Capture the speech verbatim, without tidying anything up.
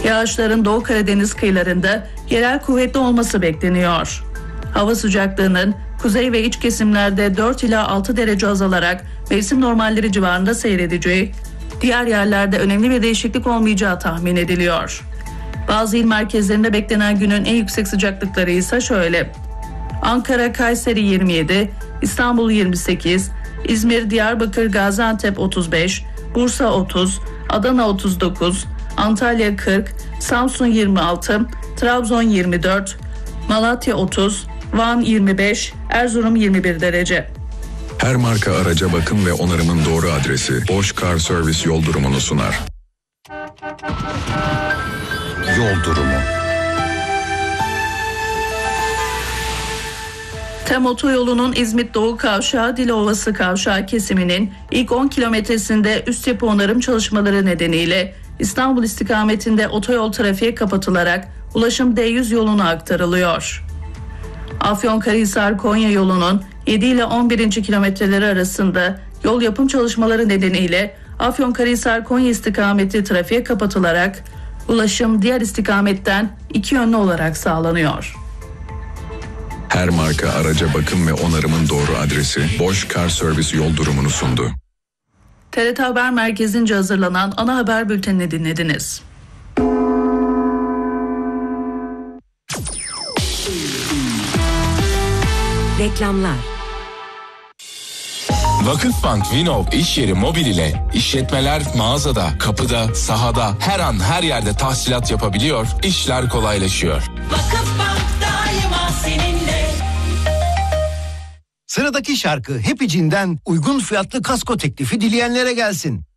Yağışların Doğu Karadeniz kıyılarında yerel kuvvetli olması bekleniyor. Hava sıcaklığının kuzey ve iç kesimlerde dört ila altı derece azalarak mevsim normalleri civarında seyredeceği, diğer yerlerde önemli bir değişiklik olmayacağı tahmin ediliyor. Bazı il merkezlerinde beklenen günün en yüksek sıcaklıkları ise şöyle: Ankara, Kayseri yirmi yedi, İstanbul yirmi sekiz, İzmir, Diyarbakır, Gaziantep otuz beş, Bursa otuz, Adana otuz dokuz, Antalya kırk, Samsun yirmi altı, Trabzon yirmi dört, Malatya otuz, Van yirmi beş, Erzurum yirmi bir derece. Her marka araca bakım ve onarımın doğru adresi Bosch Car Service yol durumunu sunar. Yol durumu. TEM otoyolunun İzmit Doğu Kavşağı Dilovası Kavşağı kesiminin ilk on kilometresinde üst yapı onarım çalışmaları nedeniyle İstanbul istikametinde otoyol trafiğe kapatılarak ulaşım D yüz yoluna aktarılıyor. Afyonkarahisar Konya yolunun yedi ile on birinci kilometreleri arasında yol yapım çalışmaları nedeniyle Afyonkarahisar Konya istikameti trafiğe kapatılarak ulaşım diğer istikametten iki yönlü olarak sağlanıyor. Her marka araca bakım ve onarımın doğru adresi Bosch Car Service yol durumunu sundu. T R T Haber Merkezi'nce hazırlanan ana haber bültenini dinlediniz. Reklamlar. Vakıfbank Vinov iş yeri mobil ile işletmeler mağazada, kapıda, sahada, her an her yerde tahsilat yapabiliyor, işler kolaylaşıyor. Vakıfbank daima seninle. Sıradaki şarkı Hep İçinden uygun fiyatlı kasko teklifi dileyenlere gelsin.